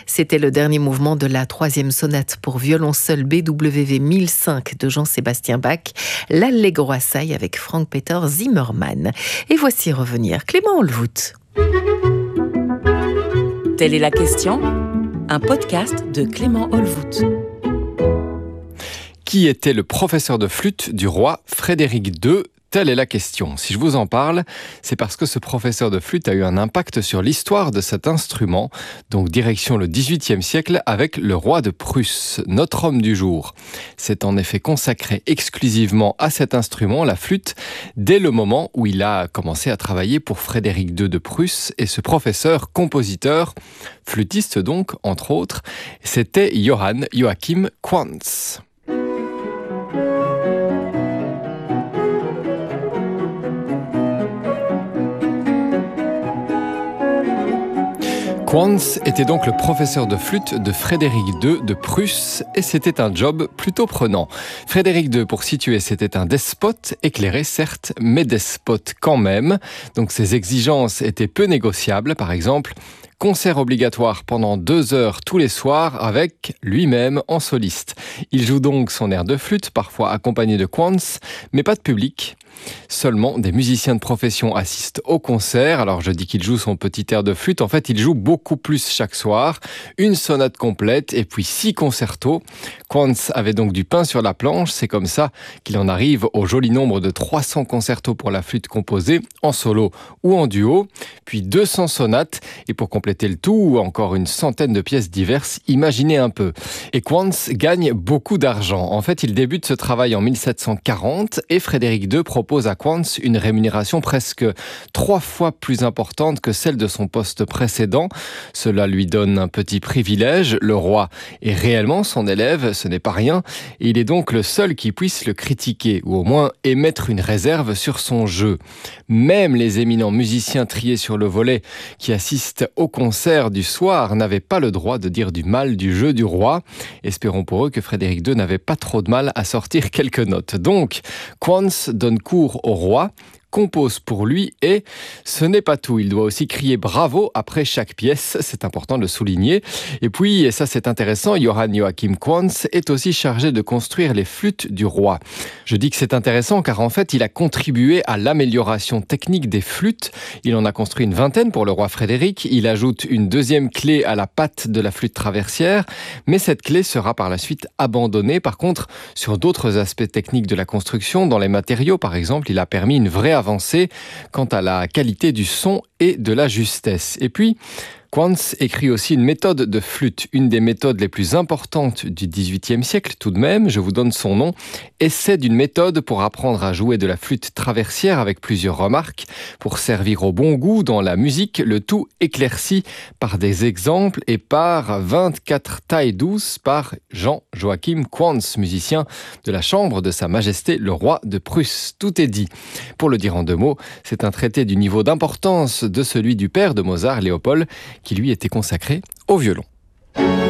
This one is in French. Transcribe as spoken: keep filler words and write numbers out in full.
C'était le dernier mouvement de la troisième sonate pour violon seul B W V mille cinq de Jean-Sébastien Bach, l'Allegro assai avec Frank-Peter Zimmermann. Et voici revenir Clément Olvoet. Telle est la question, un podcast de Clément Olvoet. Qui était le professeur de flûte du roi Frédéric deux ? Telle est la question. Si je vous en parle, c'est parce que ce professeur de flûte a eu un impact sur l'histoire de cet instrument, donc direction le dix-huitième siècle avec le roi de Prusse, notre homme du jour. C'est en effet consacré exclusivement à cet instrument, la flûte, dès le moment où il a commencé à travailler pour Frédéric deux de Prusse, et ce professeur, compositeur, flûtiste donc, entre autres, c'était Johann Joachim Quantz. Quantz était donc le professeur de flûte de Frédéric deux de Prusse et c'était un job plutôt prenant. Frédéric deux, pour situer, c'était un despote, éclairé certes, mais despote quand même. Donc ses exigences étaient peu négociables, par exemple, concert obligatoire pendant deux heures tous les soirs avec lui-même en soliste. Il joue donc son air de flûte, parfois accompagné de Quantz, mais pas de public. Seulement, des musiciens de profession assistent au concert. Alors je dis qu'il joue son petit air de flûte, en fait il joue beaucoup plus chaque soir, une sonate complète et puis six concertos. Quantz avait donc du pain sur la planche, c'est comme ça qu'il en arrive au joli nombre de trois cents concertos pour la flûte composée, en solo ou en duo, puis deux cents sonates, et pour compléter le tout, encore une centaine de pièces diverses, imaginez un peu. Et Quantz gagne beaucoup d'argent. En fait, il débute ce travail en mille sept cent quarante et Frédéric deux propose propose à Quantz une rémunération presque trois fois plus importante que celle de son poste précédent. Cela lui donne un petit privilège. Le roi est réellement son élève, ce n'est pas rien, et il est donc le seul qui puisse le critiquer, ou au moins émettre une réserve sur son jeu. Même les éminents musiciens triés sur le volet qui assistent au concert du soir n'avaient pas le droit de dire du mal du jeu du roi. Espérons pour eux que Frédéric deux n'avait pas trop de mal à sortir quelques notes. Donc, Quantz donne cours au roi, compose pour lui et ce n'est pas tout. Il doit aussi crier bravo après chaque pièce, c'est important de le souligner. Et puis, et ça c'est intéressant, Johann Joachim Quantz est aussi chargé de construire les flûtes du roi. Je dis que c'est intéressant car en fait il a contribué à l'amélioration technique des flûtes. Il en a construit une vingtaine pour le roi Frédéric. Il ajoute une deuxième clé à la patte de la flûte traversière, mais cette clé sera par la suite abandonnée. Par contre, sur d'autres aspects techniques de la construction, dans les matériaux par exemple, il a permis une vraie avancée quant à la qualité du son et de la justesse. Et puis, Quantz écrit aussi une méthode de flûte, une des méthodes les plus importantes du dix-huitième siècle tout de même, je vous donne son nom, Essai d'une méthode pour apprendre à jouer de la flûte traversière avec plusieurs remarques, pour servir au bon goût dans la musique, le tout éclairci par des exemples et par vingt-quatre tailles douces par Jean-Joachim Quantz, musicien de la chambre de Sa Majesté le roi de Prusse. Tout est dit. Pour le dire en deux mots, c'est un traité du niveau d'importance de celui du père de Mozart, Léopold, qui lui était consacré au violon.